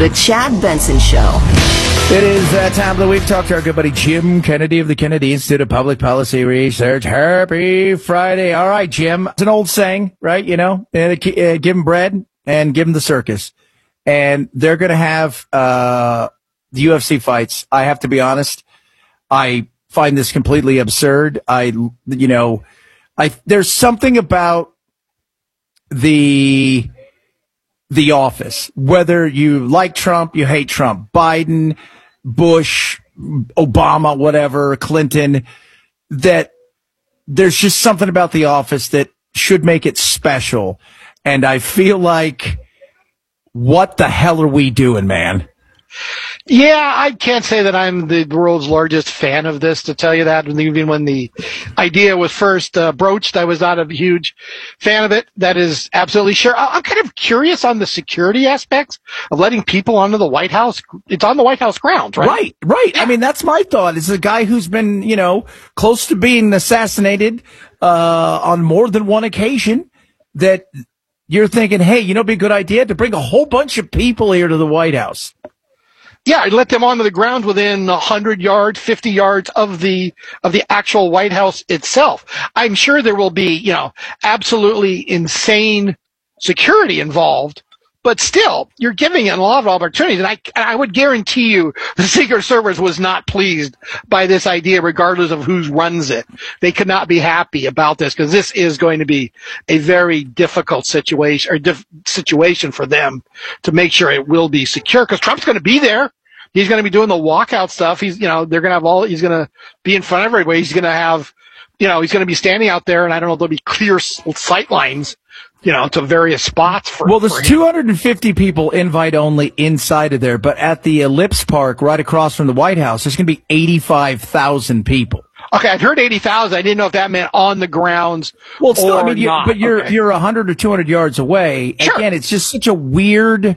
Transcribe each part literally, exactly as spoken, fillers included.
The Chad Benson Show. It is that time of the week. Talk to our good buddy Jim Kennedy of the Kennedy Institute of Public Policy Research. Happy Friday. All right, Jim. It's an old saying, right? You know, uh, give them bread and give them the circus. And they're going to have uh, the U F C fights. I have to be honest. I find this completely absurd. I, you know, I there's something about the the office, whether you like Trump, you hate Trump, Biden, Bush, Obama, whatever, Clinton, that there's just something about the office that should make it special. And I feel like, what the hell are we doing, man? Yeah, I can't say that I'm the world's largest fan of this, to tell you that. Even when the idea was first uh, broached, I was not a huge fan of it. That is absolutely sure. I'm kind of curious on the security aspects of letting people onto the White House. It's on the White House grounds, right? Right, right. Yeah. I mean, that's my thought. It's a guy who's been, you know, close to being assassinated uh, on more than one occasion, that you're thinking, hey, you know, it'd be a good idea to bring a whole bunch of people here to the White House. Yeah, I'd let them onto the ground within one hundred yards, fifty yards of the of the actual White House itself. I'm sure there will be, you know, absolutely insane security involved, but still, you're giving it a lot of opportunities. And I, I would guarantee you the Secret Service was not pleased by this idea, regardless of who runs it. They could not be happy about this, because this is going to be a very difficult situation, or dif- situation for them to make sure it will be secure, because Trump's going to be there. He's going to be doing the walkout stuff. He's, you know, they're going to have all, he's going to be in front of everybody. He's going to have, you know, he's going to be standing out there, and I don't know, there'll be clear sight lines, you know, to various spots. For, well, there's for two hundred fifty people invite only inside of there, but at the Ellipse Park right across from the White House, there's going to be eighty-five thousand people. Okay, I'd heard eighty thousand. I didn't know if that meant on the grounds. Well, still, or I mean, you, not. but you're Okay. you're one hundred or two hundred yards away. Sure. Again, it's just such a weird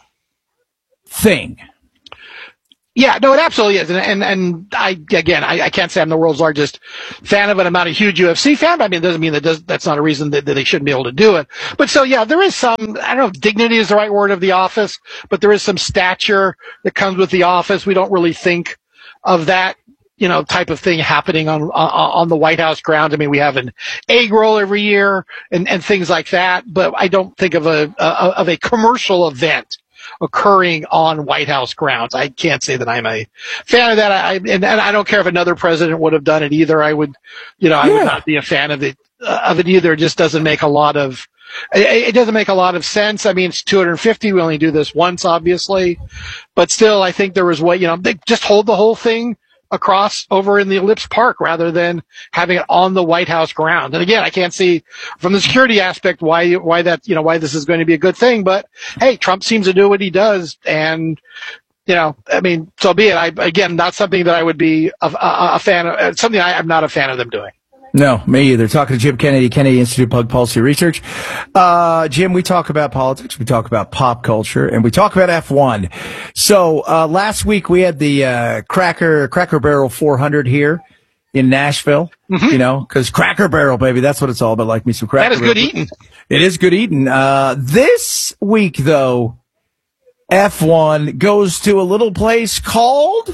thing. Yeah, no, it absolutely is. And, and, and I, again, I, I can't say I'm the world's largest fan of it. I'm not a huge U F C fan, but I mean, it doesn't mean that does, that's not a reason that, that they shouldn't be able to do it. But so, yeah, there is some, I don't know if dignity is the right word of the office, but there is some stature that comes with the office. We don't really think of that, you know, type of thing happening on, on, on the White House grounds. I mean, we have an egg roll every year and, and things like that, but I don't think of a, a of a commercial event occurring on White House grounds. I can't say that I'm a fan of that. I, and, and I don't care if another president would have done it either. I would, you know, I Yeah. would not be a fan of it, uh, of it either. It just doesn't make a lot of, it, it doesn't make a lot of sense. I mean, it's two hundred fifty. We only do this once, obviously, but still, I think there was what, you know, they just hold the whole thing across over in the Ellipse Park rather than having it on the White House ground. And again, I can't see from the security aspect why, why that, you know, why this is going to be a good thing. But hey, Trump seems to do what he does. And, you know, I mean, so be it. I, again, not something that I would be a, a, a fan of, something I, I'm not a fan of them doing. No, me either. Talking to Jim Kennedy, Kennedy Institute of Public Policy Research. Uh, Jim, we talk about politics, we talk about pop culture, and we talk about F one. So, uh, last week we had the, uh, Cracker, Cracker Barrel four hundred here in Nashville, mm-hmm. you know, cause Cracker Barrel, baby, that's what it's all about. Like me some Cracker That is Barrel. good eating. It is good eating. Uh, this week though, F one goes to a little place called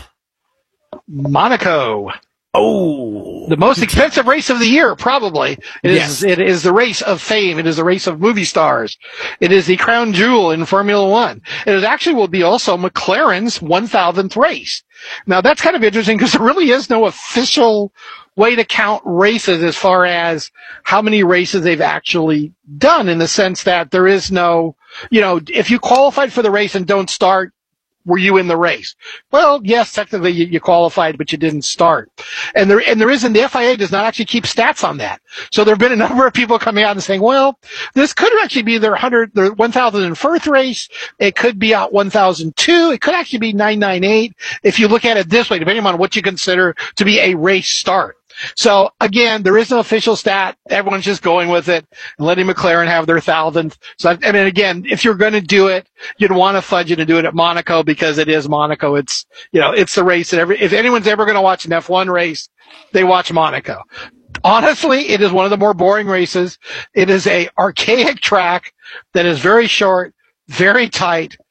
Monaco. Oh, the most expensive race of the year, probably. It yes. is, it is the race of fame. It is the race of movie stars. It is the crown jewel in Formula One. It is actually will be also McLaren's one thousandth race. Now that's kind of interesting because there really is no official way to count races as far as how many races they've actually done, in the sense that there is no, you know, if you qualified for the race and don't start, were you in the race? Well, yes, technically you, you qualified, but you didn't start. And there, and there isn't, the F I A does not actually keep stats on that. So there have been a number of people coming out and saying, well, this could actually be their one hundred, their one thousand first race. It could be out one thousand two. It could actually be nine ninety-eight. If you look at it this way, depending on what you consider to be a race start. So again, there is no official stat. Everyone's just going with it and letting McLaren have their thousandth. So I mean, again, if you're going to do it, you'd want to fudge it and do it at Monaco because it is Monaco. It's, you know, it's the race that every, if anyone's ever going to watch an F one race, they watch Monaco. Honestly, it is one of the more boring races. It is a archaic track that is very short, very tight,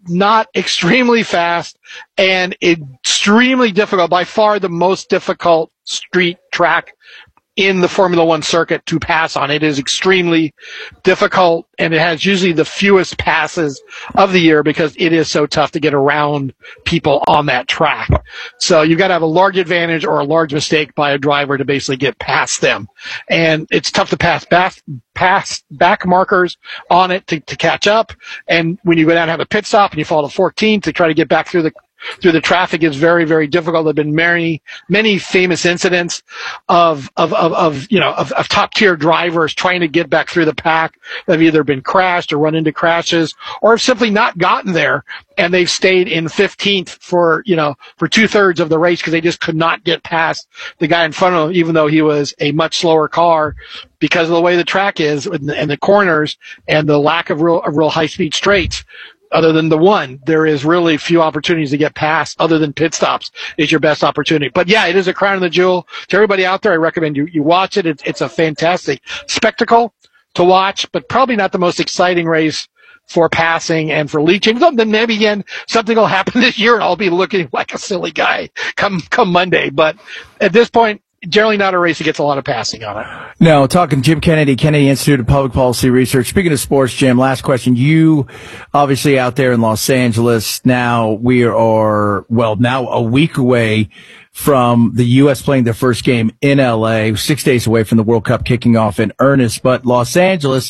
not extremely fast and extremely difficult, by far the most difficult street track in the Formula One circuit to pass on. It is extremely difficult, and it has usually the fewest passes of the year because it is so tough to get around people on that track. So you've got to have a large advantage or a large mistake by a driver to basically get past them. And it's tough to pass back, pass back markers on it to, to catch up. And when you go down and have a pit stop and you fall to fourteenth to try to get back through the through the traffic is very, very difficult. There have been many, many famous incidents of, of, of, of you know, of, of top tier drivers trying to get back through the pack that have either been crashed or run into crashes or have simply not gotten there, and they've stayed in fifteenth for, you know, for two thirds of the race because they just could not get past the guy in front of them, even though he was a much slower car, because of the way the track is and the, and the corners and the lack of real, of real high speed straights. Other than the one, there is really few opportunities to get past other than pit stops is your best opportunity. But yeah, it is a crown and the jewel. To everybody out there, I recommend you, you watch it. It's, it's a fantastic spectacle to watch, but probably not the most exciting race for passing and for leaching. Then maybe again, something will happen this year and I'll be looking like a silly guy come, come Monday. But at this point, generally not a race that gets a lot of passing on it. No, talking Jim Kennedy, Kennedy Institute of Public Policy Research. Speaking of sports, Jim, last question. You obviously out there in Los Angeles now. We are, well, now a week away from the U S playing their first game in L A, six days away from the World Cup kicking off in earnest. But Los Angeles,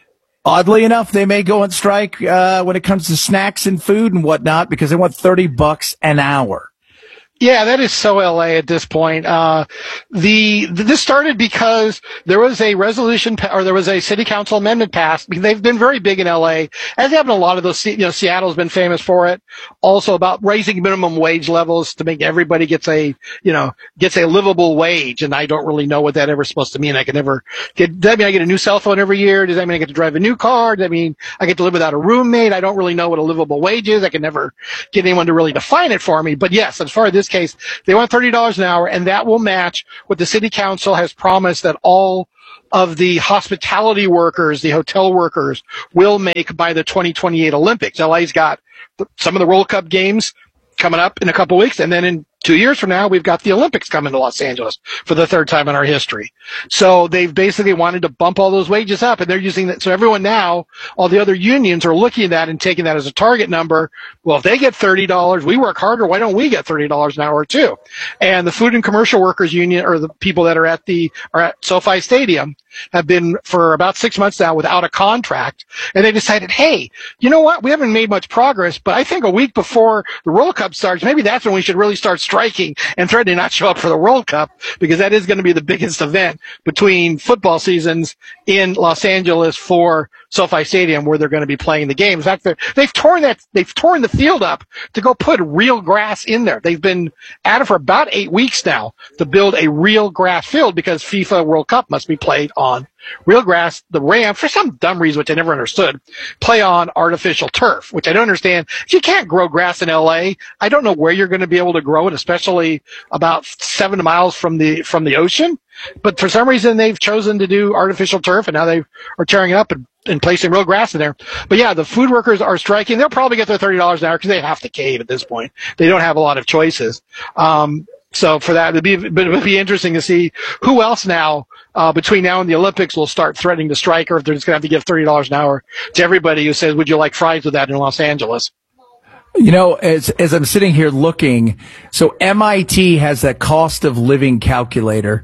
oddly enough, they may go on strike uh, when it comes to snacks and food and whatnot because they want thirty bucks an hour. Yeah, that is so L A at this point. Uh, the, this started because there was a resolution, or there was a city council amendment passed, because they've been very big in L A, as they have in a lot of those, you know, Seattle's been famous for it. Also about raising minimum wage levels to make everybody gets a, you know, gets a livable wage. And I don't really know what that ever supposed to mean. I can never get, does that mean I get a new cell phone every year? Does that mean I get to drive a new car? Does that mean I get to live without a roommate? I don't really know what a livable wage is. I can never get anyone to really define it for me. But yes, as far as this case, they want thirty dollars an hour, and that will match what the city council has promised that all of the hospitality workers, the hotel workers, will make by the twenty twenty-eight Olympics. L A's got some of the World Cup games coming up in a couple weeks, and then in two years from now, we've got the Olympics coming to Los Angeles for the third time in our history. So they've basically wanted to bump all those wages up, and they're using that. So everyone now, all the other unions are looking at that and taking that as a target number. Well, if they get thirty dollars, we work harder. Why don't we get thirty dollars an hour too? And the Food and Commercial Workers Union, or the people that are at the, are at SoFi Stadium, have been for about six months now without a contract. And they decided, hey, you know what? We haven't made much progress, but I think a week before the World Cup starts, maybe that's when we should really start striking and threatening not to show up for the World Cup, because that is going to be the biggest event between football seasons in Los Angeles for SoFi Stadium, where they're going to be playing the games. In fact, they've torn that, they've torn the field up to go put real grass in there. They've been at it for about eight weeks now to build a real grass field because FIFA World Cup must be played on real grass. The Rams, for some dumb reason, which I never understood, play on artificial turf, which I don't understand. You can't grow grass in L A. I don't know where you're going to be able to grow it, especially about seven miles from the, from the ocean. But for some reason, they've chosen to do artificial turf, and now they are tearing it up and, and placing real grass in there. But yeah, the food workers are striking. They'll probably get their thirty dollars an hour because they have to cave at this point. They don't have a lot of choices. Um, so for that, it'd be, but it would be interesting to see who else now, uh, between now and the Olympics will start threatening to strike, or if they're just going to have to give thirty dollars an hour to everybody who says, would you like fries with that in Los Angeles? You know, as as I'm sitting here looking, so M I T has that cost of living calculator,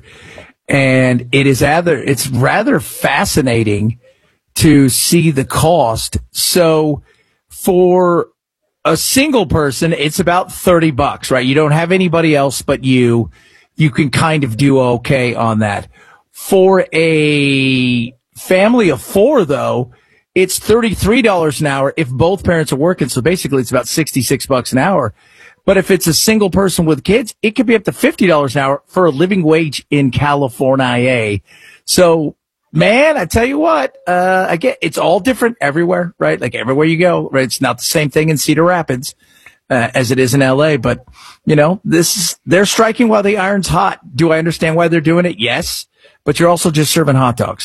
and it is rather it's rather fascinating to see the cost. So for a single person, it's about thirty bucks, right? You don't have anybody else but you. You can kind of do okay on that. For a family of four, though, it's thirty-three dollars an hour if both parents are working. So basically it's about sixty-six bucks an hour. But if it's a single person with kids, it could be up to fifty dollars an hour for a living wage in California. So, man, I tell you what, uh, again, it's all different everywhere, right? Like everywhere you go, right? It's not the same thing in Cedar Rapids, uh, as it is in L A, but you know, this is, they're striking while the iron's hot. Do I understand why they're doing it? Yes. But you're also just serving hot dogs.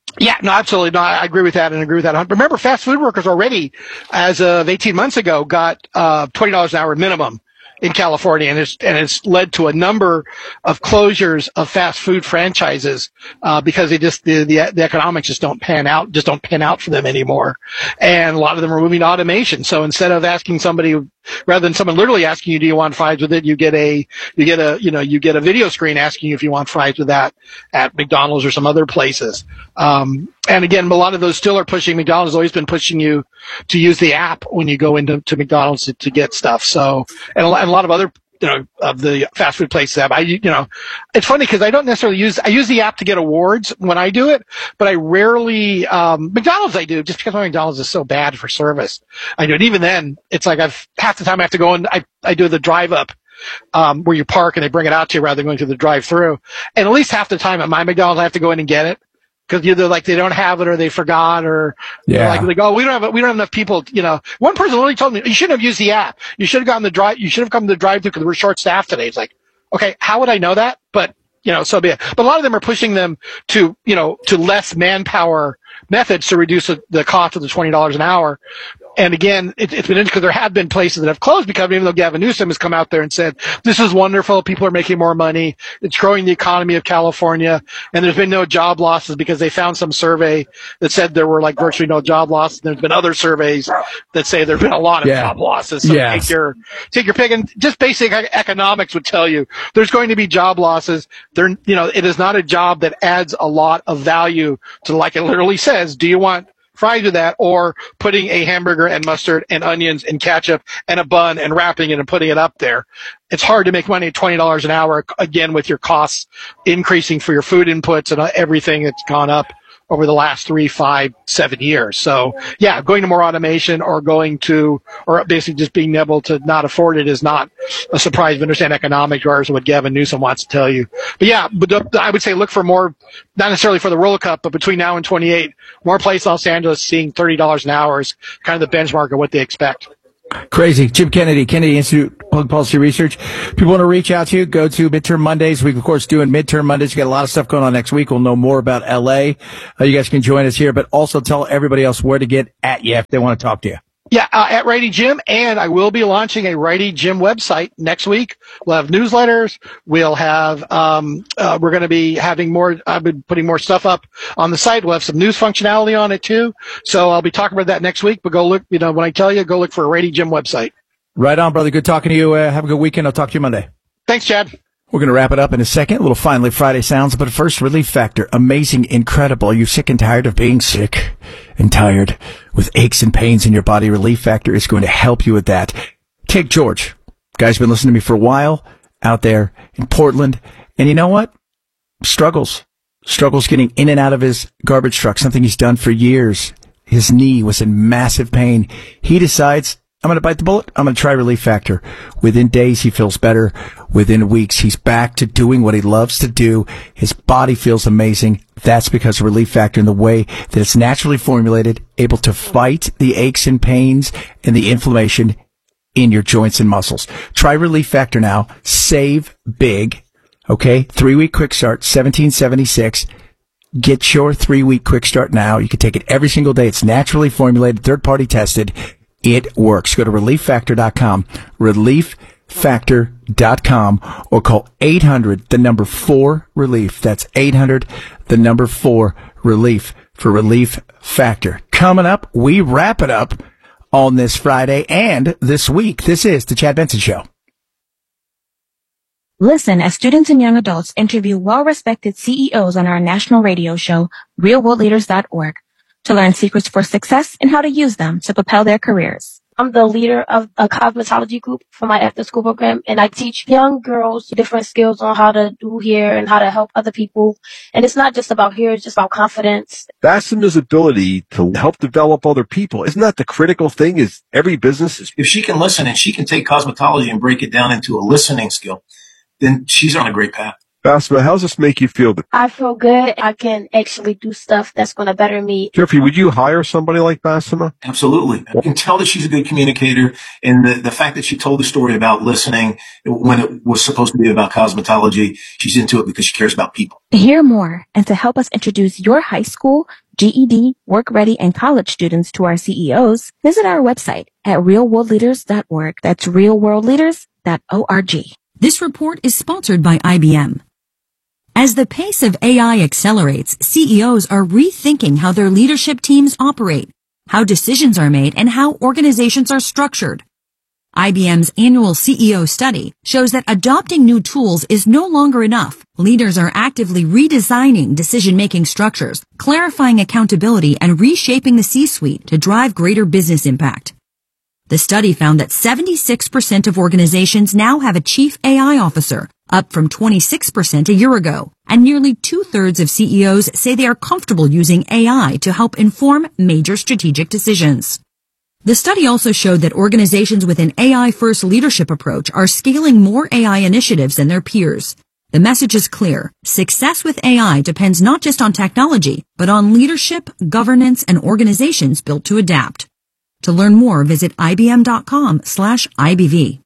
Yeah, no, absolutely. No, I agree with that and agree with that. Remember, fast food workers already, as of eighteen months ago, got uh, twenty dollars an hour minimum in California, and it's and it's led to a number of closures of fast food franchises uh, because they just the, the the economics just don't pan out, just don't pan out for them anymore, and a lot of them are moving to automation. So instead of asking somebody, rather than someone literally asking you, do you want fries with it, you get a you get a you know you get a video screen asking you if you want fries with that at McDonald's or some other places. Um, and again, a lot of those still are pushing. McDonald's has always been pushing you to use the app when you go into to McDonald's to, to get stuff. So, and a, lot, and a lot of other, you know, of the fast food places have. I, you know, it's funny because I don't necessarily use, I use the app to get awards when I do it, but I rarely, um, McDonald's I do just because my McDonald's is so bad for service. I do it. Even then, it's like I've, half the time I have to go and I, I do the drive up. Um, where you park and they bring it out to you rather than going through the drive through. And at least half the time at my McDonald's, I have to go in and get it. Because either like they don't have it or they forgot or yeah. like they go, oh, we don't have we don't have enough people. You know, one person literally told me you shouldn't have used the app. You should have gotten the drive. You should have come to the drive-thru because we're short staffed today. It's like, okay, how would I know that? But you know, so be it. But a lot of them are pushing them to you know to less manpower methods to reduce the, the cost of the twenty dollars an hour. And again, it, it's been interesting because there have been places that have closed because even though Gavin Newsom has come out there and said, this is wonderful, people are making more money, it's growing the economy of California, and there's been no job losses because they found some survey that said there were like virtually no job losses. There's been other surveys that say there's been a lot of yeah. job losses. So yes. take your, take your pick. And just basic economics would tell you there's going to be job losses. There, you know, it is not a job that adds a lot of value to, like it literally says, do you want fries with that, or putting a hamburger and mustard and onions and ketchup and a bun and wrapping it and putting it up there. It's hard to make money at twenty dollars an hour, again, with your costs increasing for your food inputs and everything that's gone up over the last three, five, seven years. So, yeah, going to more automation or going to, or basically just being able to not afford it is not a surprise. We understand economics, regardless of what Gavin Newsom wants to tell you. But yeah, but I would say look for more, not necessarily for the World Cup, but between now and twenty-eight, more places in Los Angeles seeing thirty dollars an hour is kind of the benchmark of what they expect. Crazy. Jim Kennedy, Kennedy Institute Public Policy Research. People want to reach out to you, go to Midterm Mondays. We, of course, doing Midterm Mondays. We got a lot of stuff going on next week. We'll know more about L A. Uh, you guys can join us here, but also tell everybody else where to get at you if they want to talk to you. Yeah, uh, at Righty Jim, and I will be launching a Righty Jim website next week. We'll have newsletters. We'll have, um, uh, we're going to be having more, I've been putting more stuff up on the site. We'll have some news functionality on it too. So I'll be talking about that next week, but go look, you know, when I tell you, go look for a Righty Jim website. Right on, brother. Good talking to you. Uh, have a good weekend. I'll talk to you Monday. Thanks, Chad. We're going to wrap it up in a second. A little Finally Friday sounds, but first, Relief Factor. Amazing, incredible. Are you sick and tired of being sick and tired with aches and pains in your body? Relief Factor is going to help you with that. Take George. Guy's been listening to me for a while out there in Portland. And you know what? Struggles. Struggles getting in and out of his garbage truck, something he's done for years. His knee was in massive pain. He decides, I'm going to bite the bullet. I'm going to try Relief Factor. Within days, he feels better. Within weeks, he's back to doing what he loves to do. His body feels amazing. That's because of Relief Factor and the way that it's naturally formulated, able to fight the aches and pains and the inflammation in your joints and muscles. Try Relief Factor now. Save big. Okay? Three-week quick start, seventeen seventy-six. Get your three-week quick start now. You can take it every single day. It's naturally formulated, third-party tested. It works. Go to relief factor dot com, relief factor dot com, or call eight hundred, the number four, relief. That's eight hundred, the number four, relief for Relief Factor. Coming up, we wrap it up on this Friday and this week. This is the Chad Benson Show. Listen as students and young adults interview well-respected C E Os on our national radio show, real world leaders dot org. To learn secrets for success and how to use them to propel their careers. I'm the leader of a cosmetology group for my after-school program, and I teach young girls different skills on how to do hair and how to help other people. And it's not just about hair, it's just about confidence. Bassemer's ability to help develop other people, isn't that the critical thing? Is every business is... If she can listen and she can take cosmetology and break it down into a listening skill, then she's on a great path. Basma, how does this make you feel? I feel good. I can actually do stuff that's going to better me. Jeffrey, would you hire somebody like Basma? Absolutely. You can tell that she's a good communicator, and the, the fact that she told the story about listening when it was supposed to be about cosmetology, she's into it because she cares about people. To hear more and to help us introduce your high school, G E D, work ready, and college students to our C E Os, visit our website at real world leaders dot org. That's real world leaders dot org. This report is sponsored by I B M. As the pace of A I accelerates, C E Os are rethinking how their leadership teams operate, how decisions are made, and how organizations are structured. I B M's annual C E O study shows that adopting new tools is no longer enough. Leaders are actively redesigning decision-making structures, clarifying accountability, and reshaping the C-suite to drive greater business impact. The study found that seventy-six percent of organizations now have a chief A I officer, up from twenty-six percent a year ago, and nearly two-thirds of C E Os say they are comfortable using A I to help inform major strategic decisions. The study also showed that organizations with an A I-first leadership approach are scaling more A I initiatives than their peers. The message is clear. Success with A I depends not just on technology, but on leadership, governance, and organizations built to adapt. To learn more, visit ibm.com slash IBV.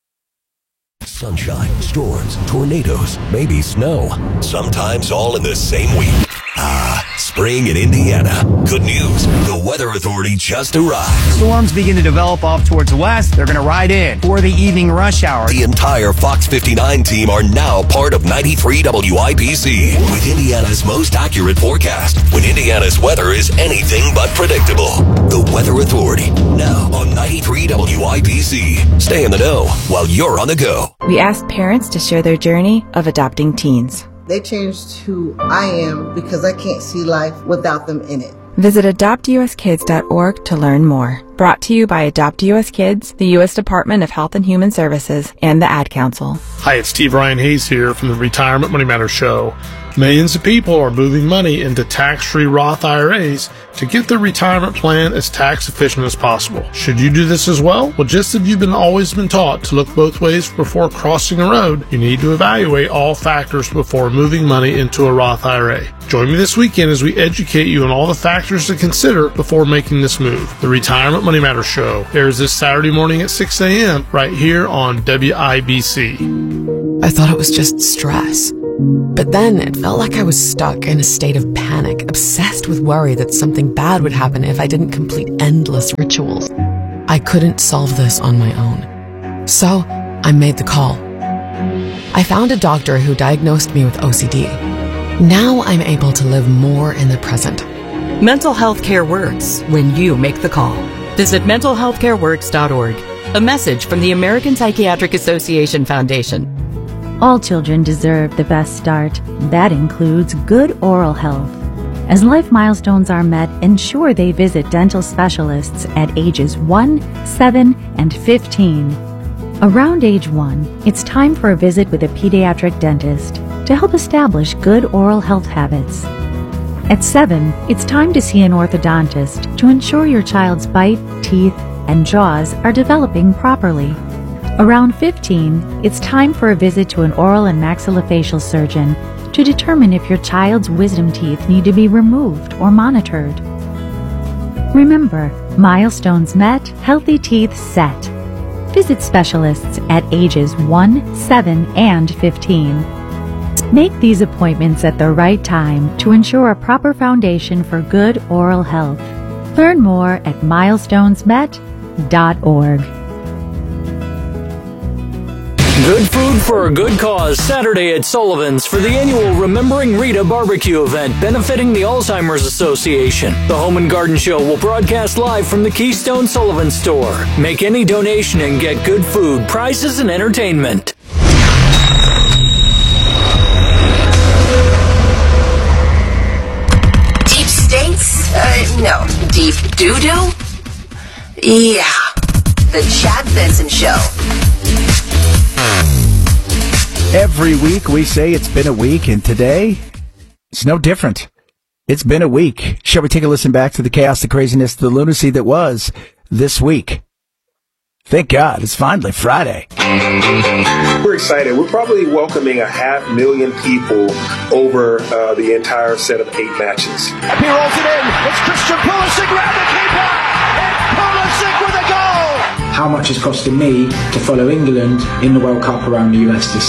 Sunshine, storms, tornadoes, maybe snow. Sometimes all in the same week. Ah, spring in Indiana. Good news. The Weather Authority just arrived. Storms begin to develop off towards the west. They're going to ride in for the evening rush hour. The entire Fox fifty-nine team are now part of ninety-three W I B C with Indiana's most accurate forecast when Indiana's weather is anything but predictable. The Weather Authority, now on ninety-three W I B C. Stay in the know while you're on the go. We asked parents to share their journey of adopting teens. They changed who I am because I can't see life without them in it. Visit adopt u s kids dot org to learn more. Brought to you by Adopt U S Kids, the U S Department of Health and Human Services, and the Ad Council. Hi, it's Steve Ryan Hayes here from the Retirement Money Matters Show. Millions of people are moving money into tax-free Roth I R As to get their retirement plan as tax efficient as possible. Should you do this as well? Well, just as you've been always been taught to look both ways before crossing a road, you need to evaluate all factors before moving money into a Roth I R A. Join me this weekend as we educate you on all the factors to consider before making this move. The Retirement Money Matters Show airs this Saturday morning at six a.m. right here on W I B C. I thought it was just stress. But then it felt like I was stuck in a state of panic, obsessed with worry that something bad would happen if I didn't complete endless rituals. I couldn't solve this on my own. So I made the call. I found a doctor who diagnosed me with O C D. Now I'm able to live more in the present. Mental health care works when you make the call. Visit mental health care works dot org. A message from the American Psychiatric Association Foundation. All children deserve the best start. That includes good oral health. As life milestones are met, ensure they visit dental specialists at ages one, seven, and fifteen. Around age one, it's time for a visit with a pediatric dentist to help establish good oral health habits. At seven, it's time to see an orthodontist to ensure your child's bite, teeth, and jaws are developing properly. Around fifteen, it's time for a visit to an oral and maxillofacial surgeon to determine if your child's wisdom teeth need to be removed or monitored. Remember, milestones met, healthy teeth set. Visit specialists at ages one, seven, and fifteen. Make these appointments at the right time to ensure a proper foundation for good oral health. Learn more at milestones met dot org. Good food for a good cause Saturday at Sullivan's for the annual Remembering Rita barbecue event benefiting the Alzheimer's Association. The Home and Garden Show will broadcast live from the Keystone Sullivan store. Make any donation and get good food, prizes, and entertainment. Deep states? Uh, no. Deep doo-doo? Yeah. The Chad Benson Show. Every week we say it's been a week, and today it's no different. It's been a week. Shall we take a listen back to the chaos, the craziness, the lunacy that was this week? Thank God, it's finally Friday. We're excited. We're probably welcoming a half million people over uh, the entire set of eight matches. He rolls it in. It's Christian Pulisic round the keeper. It's Pulisic with a goal. How much it's costing me to follow England in the World Cup around the U S this